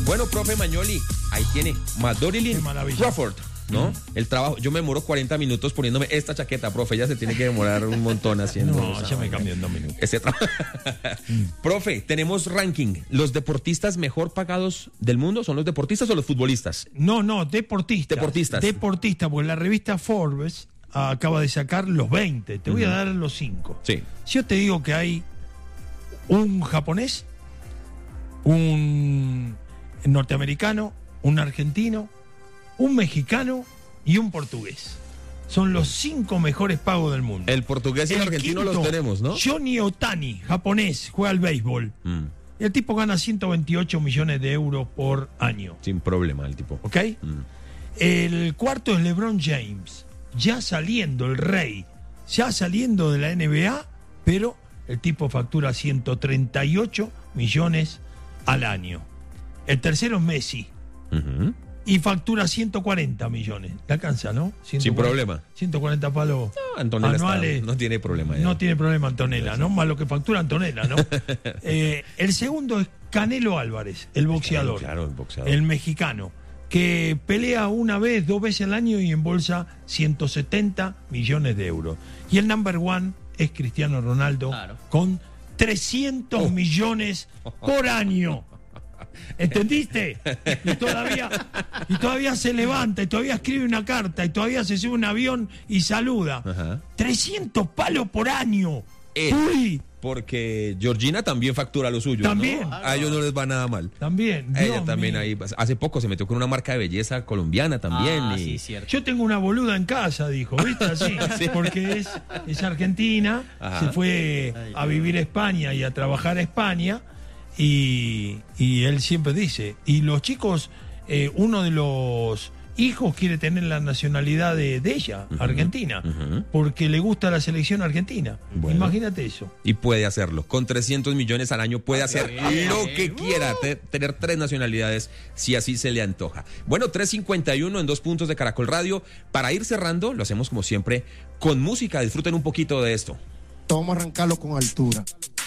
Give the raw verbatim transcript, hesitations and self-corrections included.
Bueno, profe Magnoli, ahí tiene Madorilyn Crawford, ¿no? Mm. El trabajo, yo me demoro cuarenta minutos poniéndome esta chaqueta, profe, ella se tiene que demorar un montón haciendo. No, ya me cambié en dos minutos. Ese tra... mm. Profe, tenemos ranking. ¿Los deportistas mejor pagados del mundo son los deportistas o los futbolistas? No, no, deportistas. Deportistas. Deportistas, porque la revista Forbes acaba de sacar los veinte. Te voy uh-huh. a dar los cinco. Sí. Si yo te digo que hay un japonés, un norteamericano, un argentino, un mexicano y un portugués. Son los cinco mejores pagos del mundo. El portugués y el, el argentino quinto, los tenemos, ¿no? Johnny Otani, japonés, juega al béisbol. Mm. El tipo gana ciento veintiocho millones de euros por año. Sin problema el tipo. ¿Ok? Mm. El cuarto es LeBron James, ya saliendo, el rey, ya saliendo de la N B A, pero el tipo factura ciento treinta y ocho millones al año. El tercero es Messi. Uh-huh. Y factura ciento cuarenta millones. ¿Te alcanza, no? ciento cuarenta, sin problema. ciento cuarenta palos no, Antonella anuales. Está, no tiene problema. Ya. No tiene problema Antonella, ¿no? Más lo que factura Antonella, ¿no? eh, el segundo es Canelo Álvarez, el boxeador. Claro, el boxeador. El mexicano, que pelea una vez, dos veces al año y embolsa ciento setenta millones de euros. Y el number one es Cristiano Ronaldo, claro, con trescientos oh. millones por año. ¿Entendiste? Y todavía, y todavía se levanta, y todavía escribe una carta, y todavía se sube un avión y saluda. Ajá. trescientos palos por año. Eh, Uy. Porque Georgina también factura lo suyo. También. ¿no? A ellos no les va nada mal. También. Ella Dios también mío. Ahí. Hace poco se metió con una marca de belleza colombiana también. Ah, y... sí, cierto. Yo tengo una boluda en casa, dijo, ¿viste? Así, sí. Porque es, es argentina, ajá, se fue a vivir a España y a trabajar a España. Y, y él siempre dice, y los chicos, eh, uno de los hijos quiere tener la nacionalidad de, de ella, uh-huh, argentina, uh-huh, porque le gusta la selección argentina. Bueno, imagínate eso. Y puede hacerlo, con trescientos millones al año puede hacer bien, lo que quiera, te, tener tres nacionalidades si así se le antoja. Bueno, tres cincuenta y uno en dos puntos de Caracol Radio. Para ir cerrando, lo hacemos como siempre, con música. Disfruten un poquito de esto. Vamos a arrancarlo con altura.